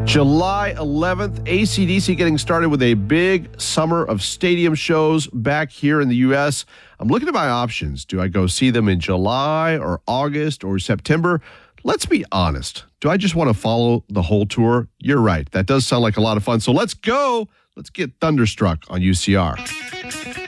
July 11th, AC/DC getting started with a big summer of stadium shows back here in the U.S. I'm looking at my options. Do I go see them in July or August or September? Let's be honest. Do I just want to follow the whole tour? You're right. That does sound like a lot of fun. So let's go. Let's get Thunderstruck on UCR.